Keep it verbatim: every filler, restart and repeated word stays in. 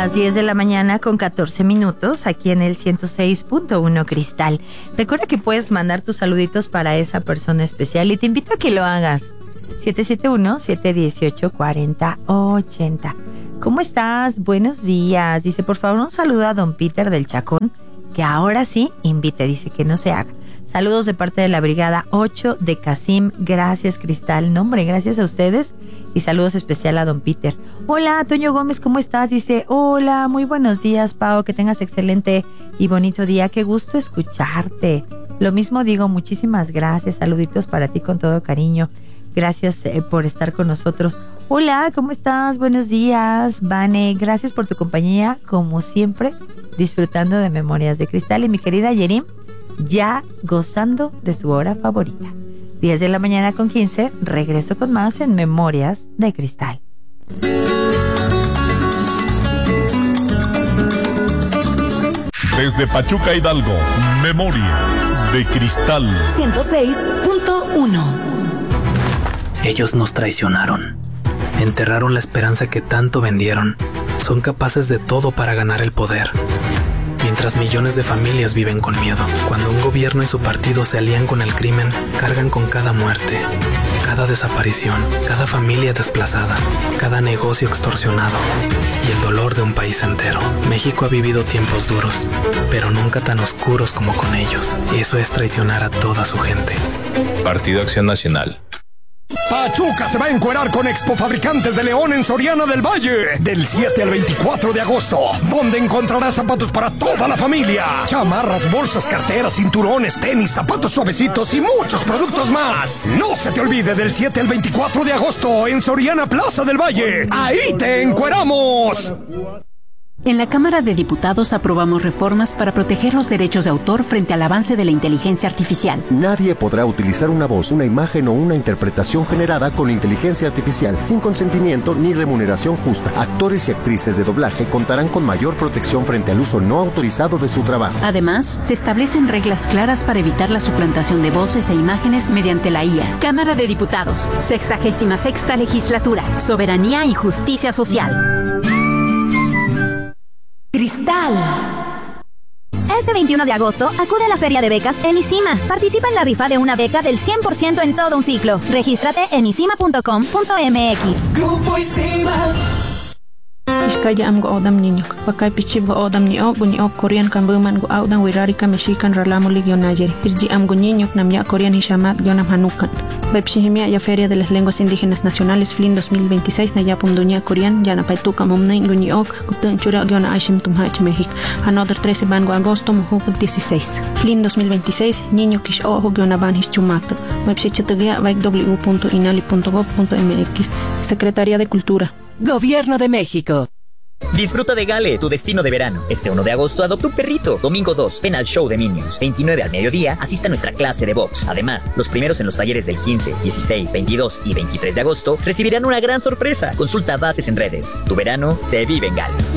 las diez de la mañana con catorce minutos aquí en el ciento seis punto uno Cristal. Recuerda que puedes mandar tus saluditos para esa persona especial y te invito a que lo hagas. siete siete uno, siete uno ocho, cuatro cero ocho cero. ¿Cómo estás? Buenos días. Dice, por favor, un saludo a don Peter del Chacón, que ahora sí invite, dice que no se haga. Saludos de parte de la Brigada ocho de Casim. Gracias, Cristal. No, hombre, gracias a ustedes. Y saludos especial a don Peter. Hola, Toño Gómez, ¿cómo estás? Dice, hola, muy buenos días, Pao. Que tengas excelente y bonito día. Qué gusto escucharte. Lo mismo digo, muchísimas gracias. Saluditos para ti con todo cariño. Gracias eh, por estar con nosotros. Hola, ¿cómo estás? Buenos días, Vane. Gracias por tu compañía, como siempre, disfrutando de Memorias de Cristal. Y mi querida Yerim, ya gozando de su hora favorita. diez de la mañana con quince, regreso con más en Memorias de Cristal. Desde Pachuca, Hidalgo, Memorias de Cristal. ciento seis punto uno. Ellos nos traicionaron. Enterraron la esperanza que tanto vendieron. Son capaces de todo para ganar el poder. Mientras millones de familias viven con miedo. Cuando un gobierno y su partido se alían con el crimen, cargan con cada muerte, cada desaparición, cada familia desplazada, cada negocio extorsionado y el dolor de un país entero. México ha vivido tiempos duros, pero nunca tan oscuros como con ellos. Y eso es traicionar a toda su gente. Partido Acción Nacional. Pachuca se va a encuerar con Expo Fabricantes de León en Soriana del Valle del siete al veinticuatro de agosto, donde encontrarás zapatos para toda la familia, chamarras, bolsas, carteras, cinturones, tenis, zapatos suavecitos y muchos productos más. No se te olvide, del siete al veinticuatro de agosto en Soriana Plaza del Valle. ¡Ahí te encueramos! En la Cámara de Diputados aprobamos reformas para proteger los derechos de autor frente al avance de la inteligencia artificial. Nadie podrá utilizar una voz, una imagen o una interpretación generada con inteligencia artificial sin consentimiento ni remuneración justa. Actores y actrices de doblaje contarán con mayor protección frente al uso no autorizado de su trabajo. Además, se establecen reglas claras para evitar la suplantación de voces e imágenes mediante la I A. Cámara de Diputados, sexagésima sexta legislatura, soberanía y justicia social. Cristal. Este veintiuno de agosto, acude a la Feria de Becas en ISIMA. Participa en la rifa de una beca del cien por ciento en todo un ciclo. Regístrate en isima punto com punto m x. Grupo ISIMA. Iskaya am go odam niño. Pakai pichib go odam ni o bunyi o Korean kan buman go audan wirari ka Mexican ralamu ligio Niger. Irji am go niño nam ya Korean hishamat gionam hanukan. Bepshihimia ya Feria de las Lenguas Indígenas Nacionales Flin dos mil veintiséis na ya pumdunia Korean ya na paituka momnei bunyi ok gutun chura giona aishim tumhach México. Another trece ban go agosto mujuk dieciséis. Flin dos mil veintiséis niño kish o giona ban hischumato. Websitegia vaik w punto inali punto gov punto m x. Secretaría de Cultura. Gobierno de México. Disfruta de Gale, tu destino de verano. Este uno de agosto adopta un perrito. Domingo dos, ven al show de Minions. veintinueve al mediodía, asista a nuestra clase de box. Además, los primeros en los talleres del quince, dieciséis, veintidós y veintitrés de agosto recibirán una gran sorpresa. Consulta bases en redes. Tu verano se vive en Gale.